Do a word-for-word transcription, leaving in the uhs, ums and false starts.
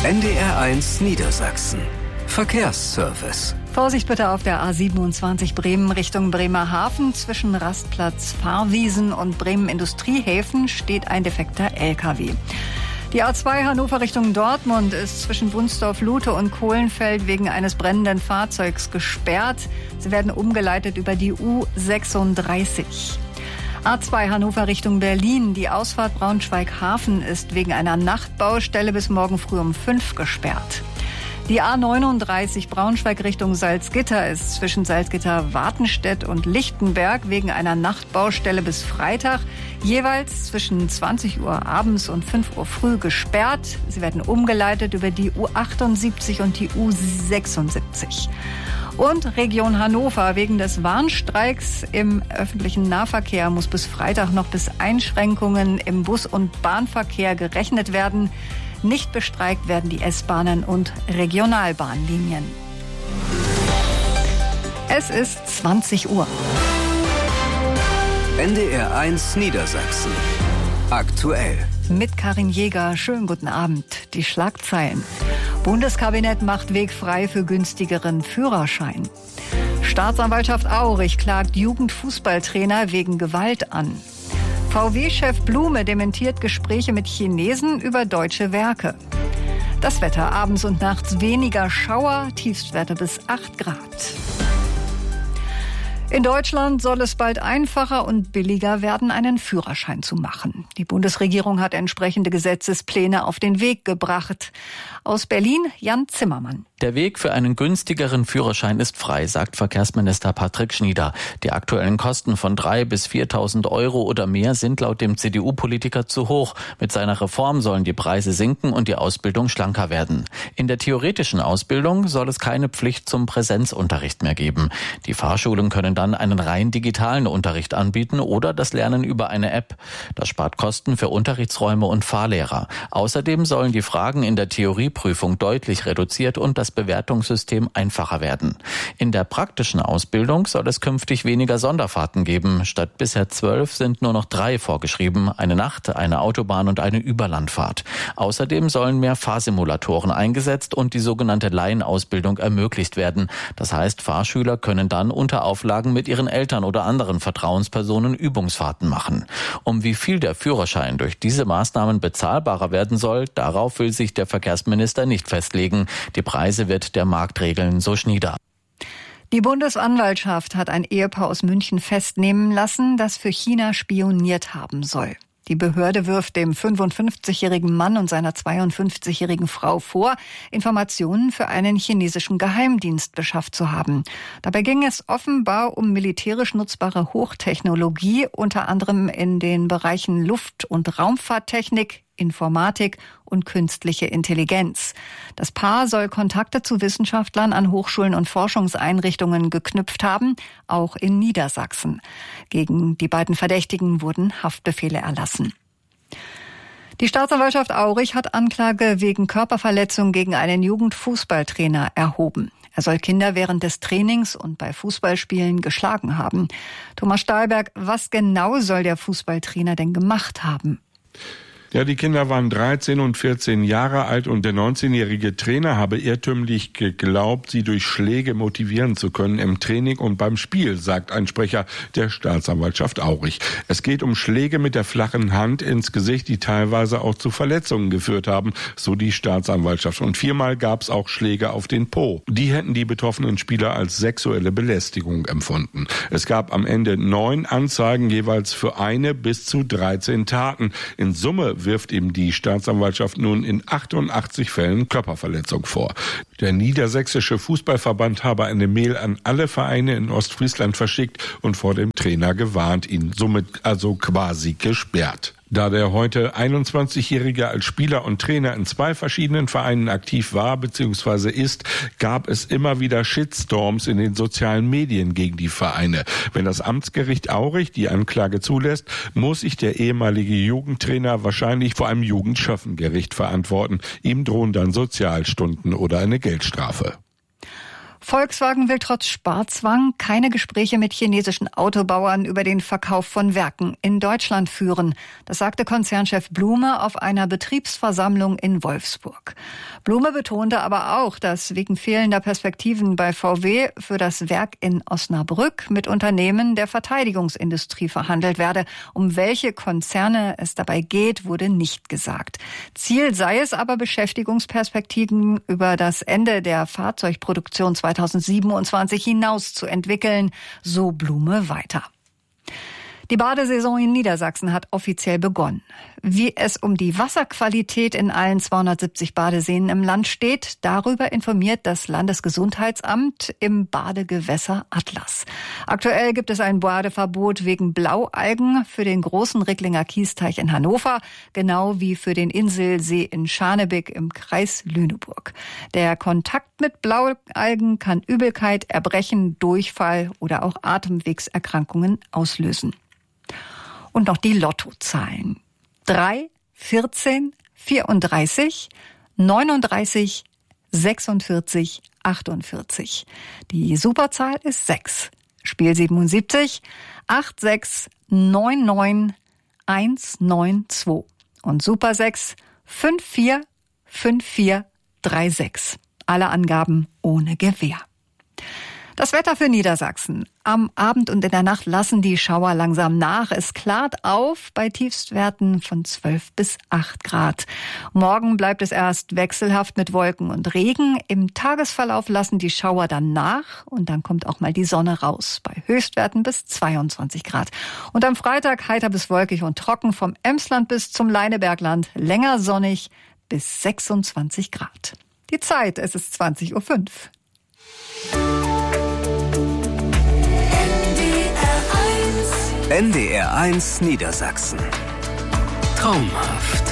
N D R eins Niedersachsen. Verkehrsservice. Vorsicht bitte auf der A siebenundzwanzig Bremen Richtung Bremerhaven. Zwischen Rastplatz Fahrwiesen und Bremen Industriehäfen steht ein defekter L K W. Die A zwei Hannover Richtung Dortmund ist zwischen Wunsdorf-Lute und Kohlenfeld wegen eines brennenden Fahrzeugs gesperrt. Sie werden umgeleitet über die U sechsunddreißig. A zwei Hannover Richtung Berlin. Die Ausfahrt Braunschweig-Hafen ist wegen einer Nachtbaustelle bis morgen früh um fünf gesperrt. Die A neununddreißig Braunschweig Richtung Salzgitter ist zwischen Salzgitter-Wartenstedt und Lichtenberg wegen einer Nachtbaustelle bis Freitag jeweils zwischen zwanzig Uhr abends und fünf Uhr früh gesperrt. Sie werden umgeleitet über die U achtundsiebzig und die U sechsundsiebzig. Und Region Hannover. Wegen des Warnstreiks im öffentlichen Nahverkehr muss bis Freitag noch bis Einschränkungen im Bus- und Bahnverkehr gerechnet werden. Nicht bestreikt werden die S-Bahnen und Regionalbahnlinien. Es ist zwanzig Uhr. N D R eins Niedersachsen. Aktuell. Mit Karin Jäger. Schönen guten Abend. Die Schlagzeilen. Bundeskabinett macht Weg frei für günstigeren Führerschein. Staatsanwaltschaft Aurich klagt Jugendfußballtrainer wegen Gewalt an. V W-Chef Blume dementiert Gespräche mit Chinesen über deutsche Werke. Das Wetter: abends und nachts weniger Schauer, Tiefstwerte bis acht Grad. In Deutschland soll es bald einfacher und billiger werden, einen Führerschein zu machen. Die Bundesregierung hat entsprechende Gesetzespläne auf den Weg gebracht. Aus Berlin, Jan Zimmermann. Der Weg für einen günstigeren Führerschein ist frei, sagt Verkehrsminister Patrick Schnieder. Die aktuellen Kosten von dreitausend bis viertausend Euro oder mehr sind laut dem C D U-Politiker zu hoch. Mit seiner Reform sollen die Preise sinken und die Ausbildung schlanker werden. In der theoretischen Ausbildung soll es keine Pflicht zum Präsenzunterricht mehr geben. Die Fahrschulen können dann einen rein digitalen Unterricht anbieten oder das Lernen über eine App. Das spart Kosten für Unterrichtsräume und Fahrlehrer. Außerdem sollen die Fragen in der Theorieprüfung deutlich reduziert und das Bewertungssystem einfacher werden. In der praktischen Ausbildung soll es künftig weniger Sonderfahrten geben. Statt bisher zwölf sind nur noch drei vorgeschrieben: eine Nacht-, eine Autobahn- und eine Überlandfahrt. Außerdem sollen mehr Fahrsimulatoren eingesetzt und die sogenannte Laienausbildung ermöglicht werden. Das heißt, Fahrschüler können dann unter Auflagen mit ihren Eltern oder anderen Vertrauenspersonen Übungsfahrten machen. Um wie viel der Führerschein durch diese Maßnahmen bezahlbarer werden soll, darauf will sich der Verkehrsminister nicht festlegen. Die Preise wird der Markt regeln, so Schnieder. Die Bundesanwaltschaft hat ein Ehepaar aus München festnehmen lassen, das für China spioniert haben soll. Die Behörde wirft dem fünfundfünfzigjährigen Mann und seiner zweiundfünfzigjährigen Frau vor, Informationen für einen chinesischen Geheimdienst beschafft zu haben. Dabei ging es offenbar um militärisch nutzbare Hochtechnologie, unter anderem in den Bereichen Luft- und Raumfahrttechnik, Informatik und künstliche Intelligenz. Das Paar soll Kontakte zu Wissenschaftlern an Hochschulen und Forschungseinrichtungen geknüpft haben, auch in Niedersachsen. Gegen die beiden Verdächtigen wurden Haftbefehle erlassen. Die Staatsanwaltschaft Aurich hat Anklage wegen Körperverletzung gegen einen Jugendfußballtrainer erhoben. Er soll Kinder während des Trainings und bei Fußballspielen geschlagen haben. Thomas Stahlberg, was genau soll der Fußballtrainer denn gemacht haben? Ja, die Kinder waren dreizehn und vierzehn Jahre alt und der neunzehnjährige Trainer habe irrtümlich geglaubt, sie durch Schläge motivieren zu können im Training und beim Spiel, sagt ein Sprecher der Staatsanwaltschaft Aurich. Es geht um Schläge mit der flachen Hand ins Gesicht, die teilweise auch zu Verletzungen geführt haben, so die Staatsanwaltschaft. Und viermal gab es auch Schläge auf den Po. Die hätten die betroffenen Spieler als sexuelle Belästigung empfunden. Es gab am Ende neun Anzeigen, jeweils für eine bis zu dreizehn Taten. In Summe wirft ihm die Staatsanwaltschaft nun in achtundachtzig Fällen Körperverletzung vor. Der Niedersächsische Fußballverband habe eine Mail an alle Vereine in Ostfriesland verschickt und vor dem Trainer gewarnt, ihn somit also quasi gesperrt. Da der heute einundzwanzigjährige als Spieler und Trainer in zwei verschiedenen Vereinen aktiv war bzw. ist, gab es immer wieder Shitstorms in den sozialen Medien gegen die Vereine. Wenn das Amtsgericht Aurich die Anklage zulässt, muss sich der ehemalige Jugendtrainer wahrscheinlich vor einem Jugendschöffengericht verantworten. Ihm drohen dann Sozialstunden oder eine Geldstrafe. Volkswagen will trotz Sparzwang keine Gespräche mit chinesischen Autobauern über den Verkauf von Werken in Deutschland führen. Das sagte Konzernchef Blume auf einer Betriebsversammlung in Wolfsburg. Blume betonte aber auch, dass wegen fehlender Perspektiven bei V W für das Werk in Osnabrück mit Unternehmen der Verteidigungsindustrie verhandelt werde. Um welche Konzerne es dabei geht, wurde nicht gesagt. Ziel sei es aber, Beschäftigungsperspektiven über das Ende der Fahrzeugproduktion zweitausendsiebenundzwanzig hinaus zu entwickeln, so Blume weiter. Die Badesaison in Niedersachsen hat offiziell begonnen. Wie es um die Wasserqualität in allen zweihundertsiebzig Badeseen im Land steht, darüber informiert das Landesgesundheitsamt im Badegewässer Atlas. Aktuell gibt es ein Badeverbot wegen Blaualgen für den großen Ricklinger Kiesteich in Hannover, genau wie für den Inselsee in Scharnebeck im Kreis Lüneburg. Der Kontakt mit Blaualgen kann Übelkeit, Erbrechen, Durchfall oder auch Atemwegserkrankungen auslösen. Und noch die Lottozahlen. drei, vierzehn, vierunddreißig, neununddreißig, sechsundvierzig, achtundvierzig. Die Superzahl ist sechs. Spiel siebenundsiebzig, acht sechs neun neun eins neun zwei. Und Super sechs, fünf vier fünf vier drei sechs. Alle Angaben ohne Gewähr. Das Wetter für Niedersachsen. Am Abend und in der Nacht lassen die Schauer langsam nach. Es klart auf bei Tiefstwerten von zwölf bis acht Grad. Morgen bleibt es erst wechselhaft mit Wolken und Regen. Im Tagesverlauf lassen die Schauer dann nach und dann kommt auch mal die Sonne raus. Bei Höchstwerten bis zweiundzwanzig Grad. Und am Freitag heiter bis wolkig und trocken vom Emsland bis zum Leinebergland. Länger sonnig bis sechsundzwanzig Grad. Die Zeit, es ist zwanzig Uhr fünf. N D R eins Niedersachsen. Traumhaft.